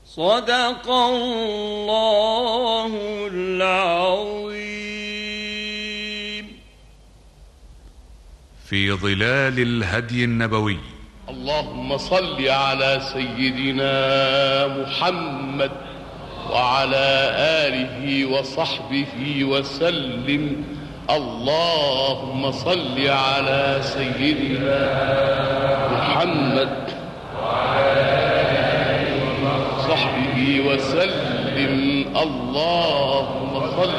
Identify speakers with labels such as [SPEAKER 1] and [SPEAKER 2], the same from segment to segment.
[SPEAKER 1] صدق الله العظيم.
[SPEAKER 2] في ظلال الهدي النبوي.
[SPEAKER 3] اللهم صل على سيدنا محمد وعلى آله وصحبه وسلم. اللهم صل على سيدنا محمد وعلى آله وصحبه وسلم. اللهم صل.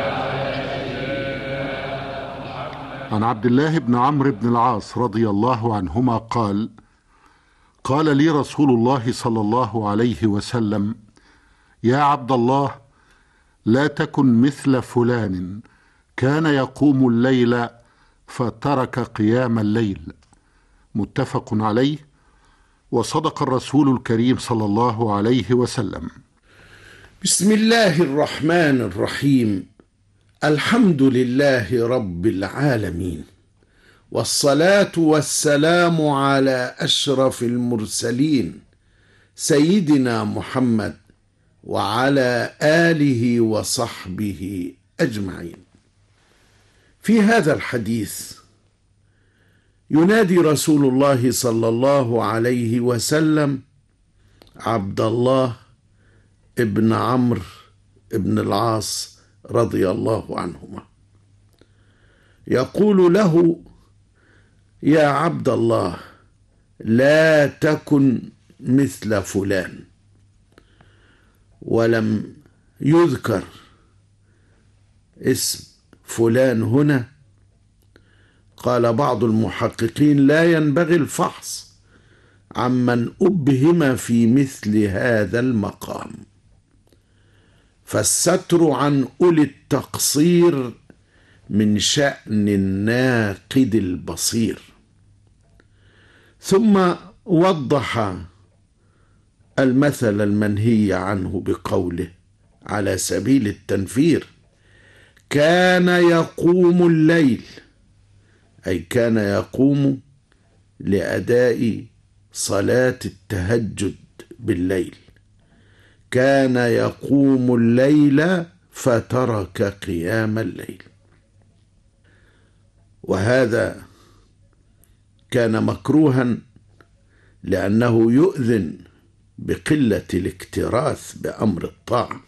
[SPEAKER 4] عن عبد الله بن عمرو بن العاص رضي الله عنهما قال: قال لي رسول الله صلى الله عليه وسلم: يا عبد الله، لا تكن مثل فلان كان يقوم الليل فترك قيام الليل. متفق عليه. وصدق الرسول الكريم صلى الله عليه وسلم.
[SPEAKER 5] بسم الله الرحمن الرحيم. الحمد لله رب العالمين، والصلاة والسلام على أشرف المرسلين سيدنا محمد وعلى آله وصحبه أجمعين. في هذا الحديث ينادي رسول الله صلى الله عليه وسلم عبد الله ابن عمرو ابن العاص رضي الله عنهما، يقول له: يا عبد الله، لا تكن مثل فلان. ولم يذكر اسم فلان هنا. قال بعض المحققين: لا ينبغي الفحص عمن أبهم في مثل هذا المقام، فالستر عن أولي التقصير من شأن الناقد البصير. ثم وضح المثل المنهي عنه بقوله على سبيل التنفير: كان يقوم الليل، أي كان يقوم لأداء صلاة التهجد بالليل. كان يقوم الليل فترك قيام الليل. وهذا كان مكروها لأنه يؤذن بقلة الاكتراث بأمر الطاعة،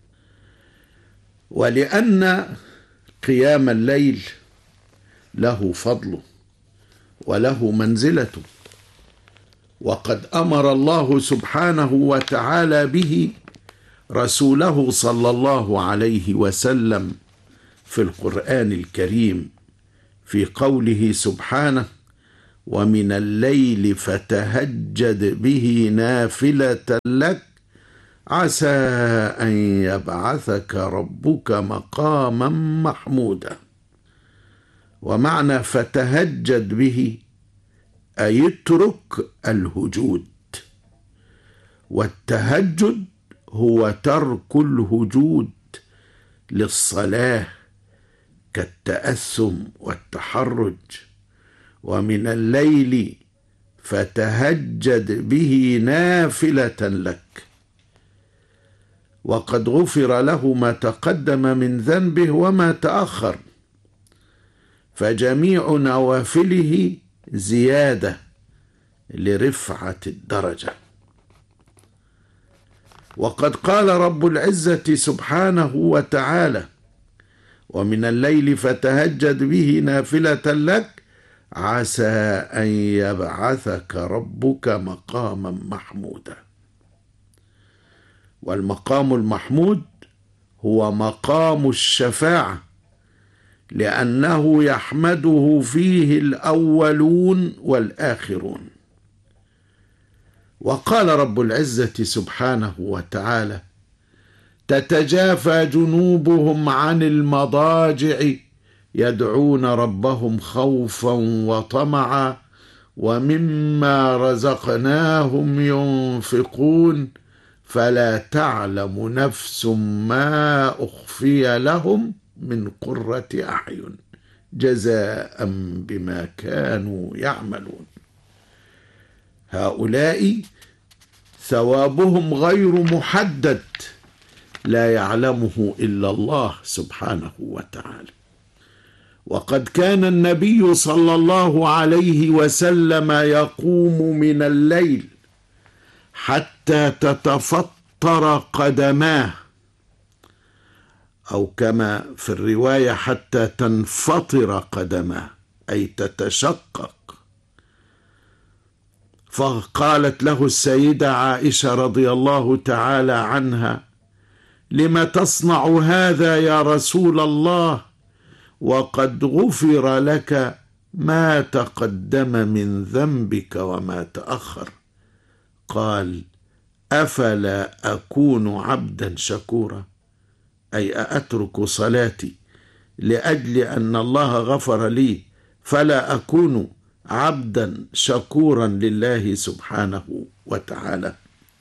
[SPEAKER 5] ولأن قيام الليل له فضله وله منزلته. وقد أمر الله سبحانه وتعالى به رسوله صلى الله عليه وسلم في القرآن الكريم في قوله سبحانه: ومن الليل فتهجد به نافلة لك عسى أن يبعثك ربك مقاما محمودا. ومعنى فتهجد به أي اترك الهجود، والتهجد هو ترك الهجود للصلاة كالتأثم والتحرج. ومن الليل فتهجد به نافلة لك. وقد غفر له ما تقدم من ذنبه وما تأخر، فجميع نوافله زيادة لرفعة الدرجة. وقد قال رب العزة سبحانه وتعالى: ومن الليل فتهجد به نافلة لك عسى أن يبعثك ربك مقاما محمودا. والمقام المحمود هو مقام الشفاعة، لأنه يحمده فيه الأولون والآخرون. وقال رب العزة سبحانه وتعالى: تتجافى جنوبهم عن المضاجع يدعون ربهم خوفا وطمعا ومما رزقناهم ينفقون فلا تعلم نفس ما أخفي لهم من قرة أعين جزاء بما كانوا يعملون. هؤلاء ثوابهم غير محدد، لا يعلمه إلا الله سبحانه وتعالى. وقد كان النبي صلى الله عليه وسلم يقوم من الليل حتى تتفطر قدماه، أو كما في الرواية حتى تنفطر قدماه، أي تتشقق. فقالت له السيدة عائشة رضي الله تعالى عنها: لم تصنع هذا يا رسول الله وقد غفر لك ما تقدم من ذنبك وما تأخر؟ قال: أفلا أكون عبدا شكورا، أي أترك صلاتي لأجل أن الله غفر لي فلا أكون عبدا شكورا لله سبحانه وتعالى.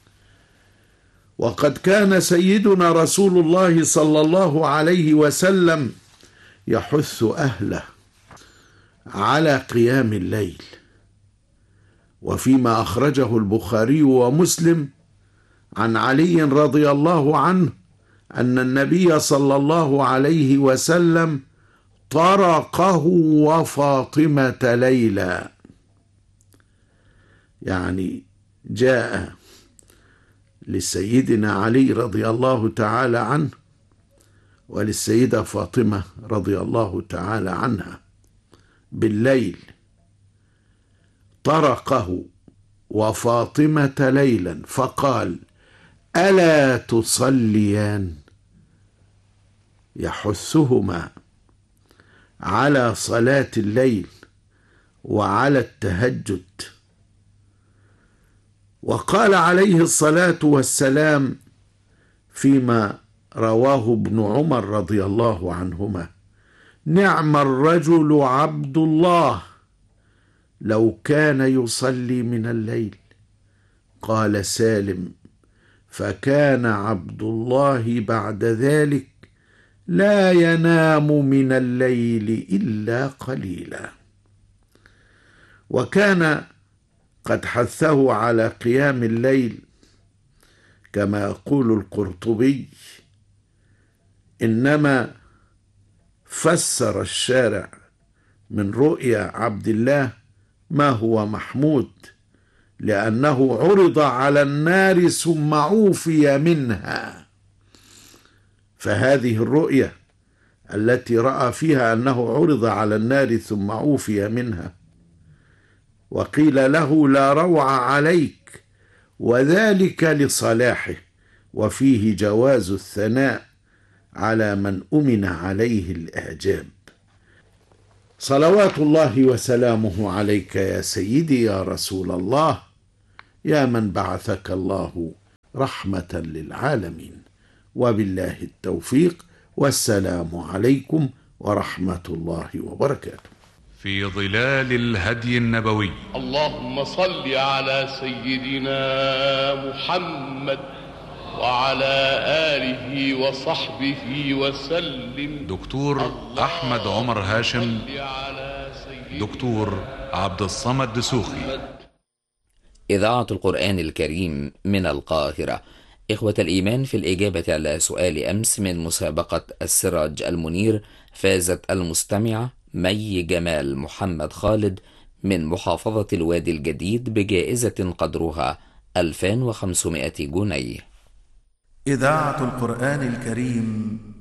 [SPEAKER 5] وقد كان سيدنا رسول الله صلى الله عليه وسلم يحث أهله على قيام الليل، وفيما أخرجه البخاري ومسلم عن علي رضي الله عنه أن النبي صلى الله عليه وسلم طرقه وفاطمة ليلا، يعني جاء لسيدنا علي رضي الله تعالى عنه وللسيدة فاطمة رضي الله تعالى عنها بالليل، طرقه وفاطمة ليلا فقال: ألا تصليان؟ يحثهما على صلاة الليل وعلى التهجد. وقال عليه الصلاة والسلام فيما رواه ابن عمر رضي الله عنهما: نعم الرجل عبد الله لو كان يصلي من الليل. قال سالم: فكان عبد الله بعد ذلك لا ينام من الليل إلا قليلا. وكان قد حثه على قيام الليل كما يقول القرطبي: إنما فسر الشارع من رؤيا عبد الله ما هو محمود، لأنه عرض على النار ثم عوفي منها. فهذه الرؤيا التي رأى فيها أنه عرض على النار ثم عوفي منها وقيل له لا روع عليك، وذلك لصلاحه، وفيه جواز الثناء على من أمن عليه الإعجاب. صلوات الله وسلامه عليك يا سيدي يا رسول الله، يا من بعثك الله رحمة للعالمين. وبالله التوفيق، والسلام عليكم ورحمة الله وبركاته.
[SPEAKER 2] في ظلال الهدي النبوي.
[SPEAKER 3] اللهم صل على سيدنا محمد وعلى آله وصحبه وسلم.
[SPEAKER 2] دكتور أحمد عمر هاشم، دكتور عبد الصمد دسوخي.
[SPEAKER 6] إذاعة القرآن الكريم من القاهرة. إخوة الإيمان، في الإجابة على سؤال أمس من مسابقة السراج المنير، فازت المستمعة مي جمال محمد خالد من محافظة الوادي الجديد بجائزة قدرها 2500 جنيه.
[SPEAKER 7] إذاعة القرآن الكريم